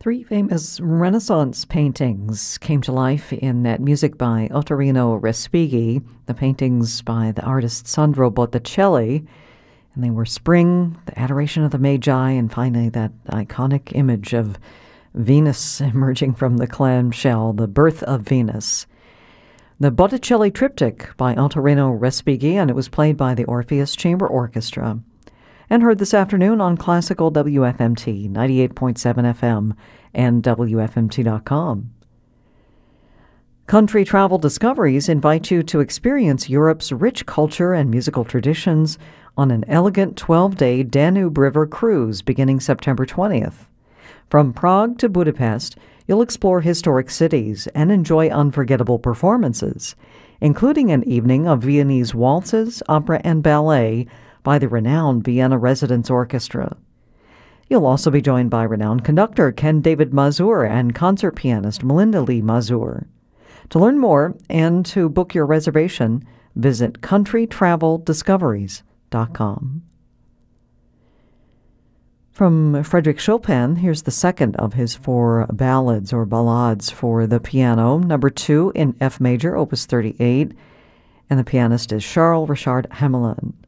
Three famous Renaissance paintings came to life in that music by Ottorino Respighi, the paintings by the artist Sandro Botticelli, and they were Spring, the Adoration of the Magi, and finally that iconic image of Venus emerging from the clamshell, the Birth of Venus. The Botticelli Triptych by Ottorino Respighi, and it was played by the Orpheus Chamber Orchestra, and heard this afternoon on Classical WFMT 98.7 FM and WFMT.com. Country Travel Discoveries invite you to experience Europe's rich culture and musical traditions on an elegant 12-day Danube River cruise beginning September 20th. From Prague to Budapest, you'll explore historic cities and enjoy unforgettable performances, including an evening of Viennese waltzes, opera, and ballet by the renowned Vienna Residence Orchestra. You'll also be joined by renowned conductor Ken David Mazur and concert pianist Melinda Lee Mazur. To learn more and to book your reservation, visit countrytraveldiscoveries.com. From Frédéric Chopin, here's the second of his four ballads or ballades for the piano, number 2 in F major, opus 38, and the pianist is Charles Richard Hamelin.